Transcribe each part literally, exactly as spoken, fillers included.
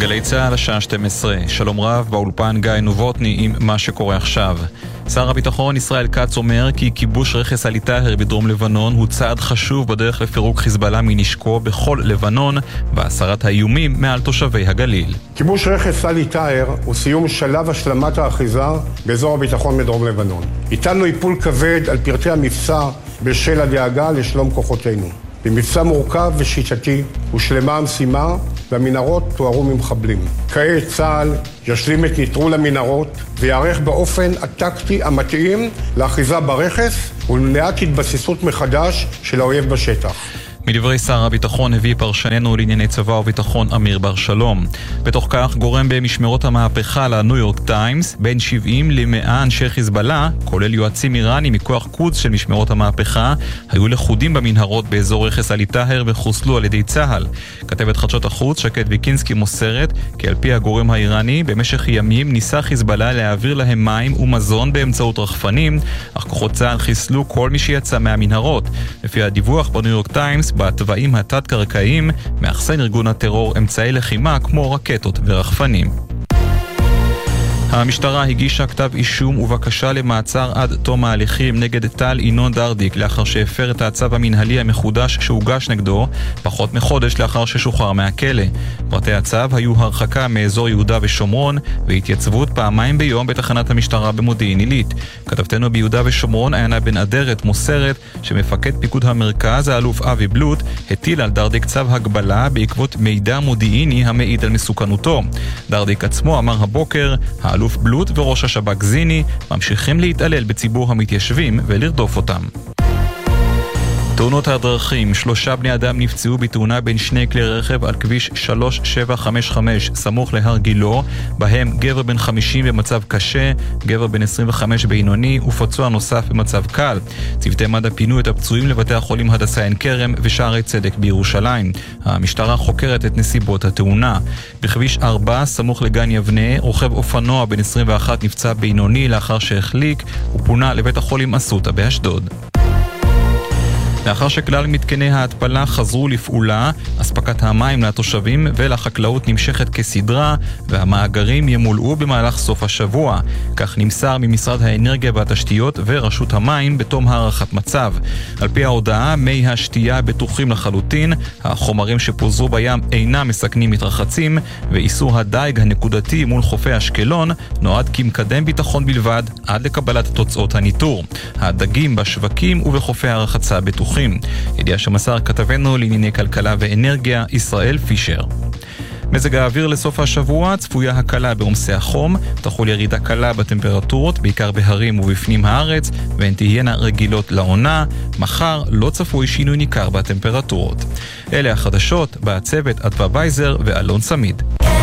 גלי צהל, השעה שתים עשרה. שלום רב, באולפן גיא נובוטני עם מה שקורה עכשיו. שר הביטחון ישראל כץ אומר כי כיבוש רכס עלי טאהר בדרום לבנון הוא צעד חשוב בדרך לפירוק חיזבאללה מנשקו בכל לבנון והסרת האיומים מעל תושבי הגליל. כיבוש רכס עלי טאהר הוא סיום שלב השלמת האחיזה באזור הביטחון בדרום לבנון. איתנו איפול כבד על פרטי המבצע בשל הדאגה לשלום כוחותינו. במבצע מורכב ושיטתי הושלמה המשימה והמנהרות תוארו ממחבלים. כעת צה"ל ישלים את נטרול המנהרות ויערך באופן הטקטי המתאים לאחיזה ברכס ולמניעת התבססות מחדש של האויב בשטח. מדברי שר הביטחון הביא פרשננו לענייני צבא וביטחון אמיר בר שלום. בתוך כך גורם במשמרות המהפכה לניו יורק טיימס בין שבעים למאה אנשי חיזבאללה, כולל יועצים איראנים מכוח קודס של משמרות המהפכה, היו לחודים במנהרות באזור רכס עלי טאהר וחוסלו על ידי צה"ל. כתבת חדשות החוץ שקד ויקינסקי מוסרת כי על פי הגורם האיראני במשך ימים ניסה חיזבאללה להעביר להם מים ומזון באמצעות רחפנים, אך כוחות צה"ל חיסלו כל מי שיצא מהמנהרות. לפי הדיווח בניו יורק טיימס, בתוואים התת-קרקעיים מאחסן ארגון הטרור אמצעי לחימה כמו רקטות ורחפנים. המשטרה הגישה כתב אישום ובקשה למעצר עד תום ההליכים נגד טל ינון דרדיק לאחר שהפר את הצו המנהלי המחודש שהוגש נגדו פחות מחודש לאחר ששוחרר מהכלא. פרטי הצו היו הרחקה מאזור יהודה ושומרון והתייצבות פעמיים ביום בתחנת המשטרה במודיעין עילית. כתבתנו ביהודה ושומרון עיינה בן אדרת מוסרת שמפקד פיקוד המרכז האלוף אבי בלוט הטיל על דרדיק צו הגבלה בעקבות מידע מודיעיני המעיד על מסוכנותו. דרדיק עצמו אמר הבוקר האלוף בלוט וראש השב"כ זיני ממשיכים להתעלל בציבור המתיישבים ולרדוף אותם. תאונות הדרכים, שלושה בני אדם נפצעו בתאונה בין שני כלי רכב על כביש שלוש שבע חמש חמש סמוך להר גילו, בהם גבר בן חמישים במצב קשה, גבר בן עשרים וחמש בינוני ופצוע נוסף במצב קל. צוותי מד"א פינו את הפצועים לבתי החולים הדסה עין כרם ושערי צדק בירושלים. המשטרה חוקרת את נסיבות התאונה. בכביש ארבע סמוך לגן יבנה, רוכב אופנוע בן עשרים ואחת נפצע בינוני לאחר שהחליק ופונה לבית החולים אסותא באשדוד. לאחר שכלל מתקני ההתפלה חזרו לפעולה, אספקת המים לתושבים ולחקלאות נמשכת כסדרה, והמאגרים ימולאו במהלך סוף השבוע. כך נמסר ממשרד האנרגיה והתשתיות ורשות המים בתום הערכת מצב. על פי ההודעה, מי השתייה בטוחים לחלוטין, החומרים שפוזרו בים אינם מסכנים מתרחצים, ואיסור הדייג הנקודתי מול חופי אשקלון נועד כמקדם ביטחון בלבד עד לקבלת תוצאות הניטור. הדגים בשווקים ובחופי הרחצה בטוחים. ידיעה שמסר כתבנו לענייני כלכלה ואנרגיה ישראל פישר. מזג האוויר לסוף השבוע, צפויה הקלה בעומסי החום, תחול ירידה קלה בטמפרטורות, בעיקר בהרים ובפנים הארץ, והן תהיינה רגילות לעונה. מחר לא צפוי שינוי ניכר בטמפרטורות. אלה החדשות, בהצוות אדווה בייזר ואלון סמיד.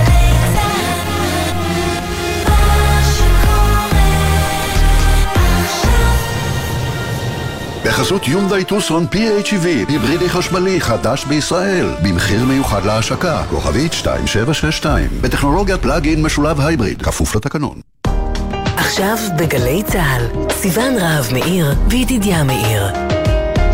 בחסות יונדאי טוסון פי אייץ' איי וי, היברידי חשמלי חדש בישראל, במחיר מיוחד להשקה, כוכבית שתיים שבע שש שתיים, בטכנולוגיית פלאג-אין משולב הייבריד, כפוף לתקנון. עכשיו בגלי צהל, סיוון רהב מאיר וידידיה מאיר.